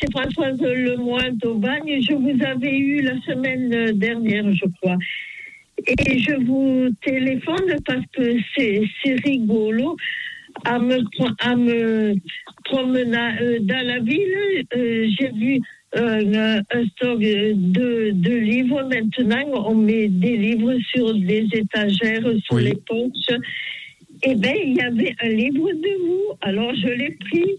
c'est Françoise Lemoine d'Aubagne. Je vous avais eu la semaine dernière, je crois. Et je vous téléphone parce que c'est rigolo. À me promener dans la ville, j'ai vu un stock de livres. Maintenant, on met des livres sur des étagères, sur les poches. Eh bien, il y avait un livre de vous. Alors, je l'ai pris.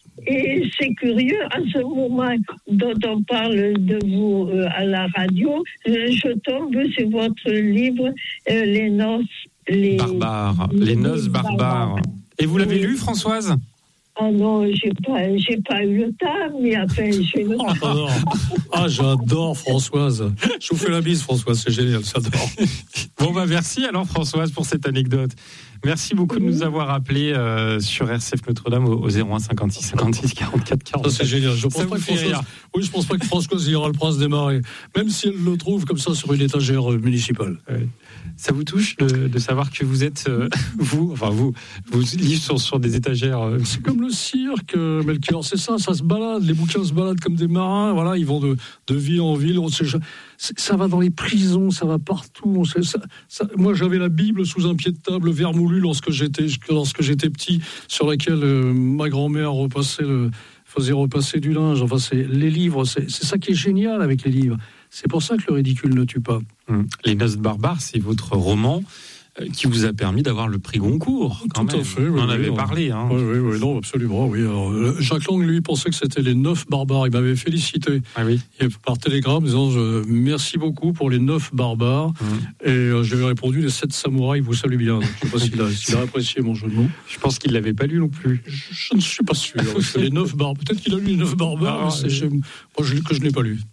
Et c'est curieux, à ce moment dont on parle de vous à la radio, je tombe sur votre livre, Les noces... Les noces barbares. Et vous l'avez lu, Françoise ? Ah non, j'ai pas eu le temps, mais après, j'ai le temps. J'adore Françoise. Je vous fais la bise, Françoise, c'est génial, j'adore. Bon, merci alors, Françoise, pour cette anecdote. Merci beaucoup de nous avoir appelés sur RCF Notre-Dame au 01 56 56 44 40. Ça, c'est génial. Je pense pas que Françoise ira le Prince des Marais, même si elle le trouve comme ça sur une étagère municipale. Ça vous touche de savoir que vous êtes, vos livres sont sur des étagères C'est comme le cirque, Melchior, c'est ça se balade, les bouquins se baladent comme des marins, voilà, ils vont de ville en ville, ça va dans les prisons, ça va partout. Moi, j'avais la Bible sous un pied de table vermoulu lorsque j'étais petit, sur laquelle ma grand-mère faisait repasser du linge. Enfin, les livres, c'est ça qui est génial avec les livres. C'est pour ça que le ridicule ne tue pas. Les noces barbares, c'est votre roman qui vous a permis d'avoir le prix Goncourt. Tout à fait. On en avait parlé. Oui, non, absolument. Oui. Alors, Jacques Lang, lui, pensait que c'était les 9 barbares. Il m'avait félicité par télégramme, disant merci beaucoup pour les 9 barbares. Et je lui ai répondu les 7 samouraïs vous saluent bien. Donc, je ne sais pas s'il a apprécié mon jeu de mots. Je pense qu'il ne l'avait pas lu non plus. Je ne suis pas sûr. Les 9 barbares. Peut-être qu'il a lu les 9 barbares, mais que je n'ai pas lu.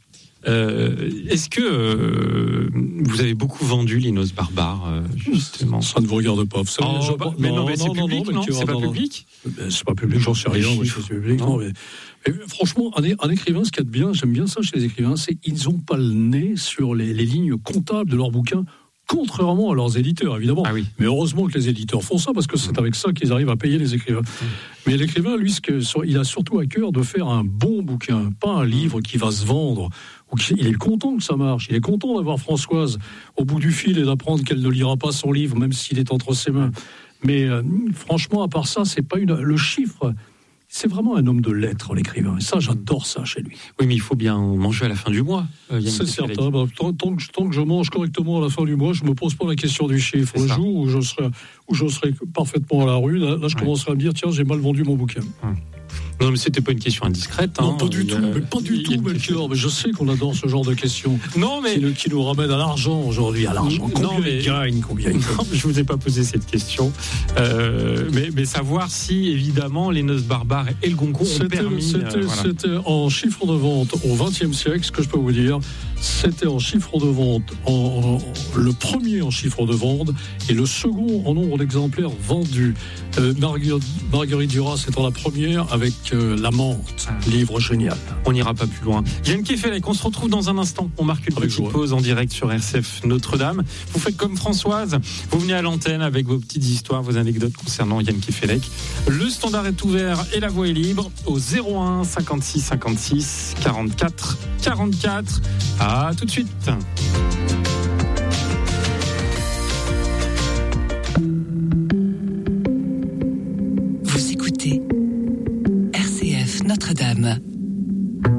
Est-ce que vous avez beaucoup vendu les noces barbares, justement ? Ça ne vous regarde pas. Vous savez, c'est public, non ? C'est pas public ? C'est pas public, j'en sais rien. C'est public, non, mais franchement, un écrivain, ce qu'il y a de bien, j'aime bien ça chez les écrivains, c'est qu'ils n'ont pas le nez sur les lignes comptables de leurs bouquins, contrairement à leurs éditeurs, évidemment. Mais heureusement que les éditeurs font ça, parce que c'est avec ça qu'ils arrivent à payer les écrivains. Mais l'écrivain, lui, il a surtout à cœur de faire un bon bouquin, pas un livre qui va se vendre. Il est content que ça marche. Il est content d'avoir Françoise au bout du fil et d'apprendre qu'elle ne lira pas son livre, même s'il est entre ses mains. Mais franchement, à part ça, c'est pas le chiffre. C'est vraiment un homme de lettres, l'écrivain. Et ça, j'adore ça chez lui. Oui, mais il faut bien manger à la fin du mois. C'est certain. Tant que je mange correctement à la fin du mois, je ne me pose pas la question du chiffre. Le jour où je serai parfaitement à la rue, là je commencerai à me dire, tiens, j'ai mal vendu mon bouquin. Non, mais c'était pas une question indiscrète. Non, pas du tout, Melchior. Mais je sais qu'on adore ce genre de questions. Non, mais qui nous ramène à l'argent aujourd'hui, à l'argent. Combien il gagne ? Je vous ai pas posé cette question. Mais savoir si, évidemment, les noces barbares et le Goncourt ont permis... C'était en chiffre de vente au XXe siècle, ce que je peux vous dire. C'était en chiffre de vente, le premier en chiffre de vente et le second en nombre d'exemplaires vendus. Marguerite Duras étant la première avec La Menthe, livre génial. On n'ira pas plus loin. Yann Kefelec, on se retrouve dans un instant. On marque une petite pause en direct sur RCF Notre-Dame. Vous faites comme Françoise, vous venez à l'antenne avec vos petites histoires, vos anecdotes concernant Yann Kefelec. Le standard est ouvert et la voie est libre au 01 56 56 44 44. À tout de suite.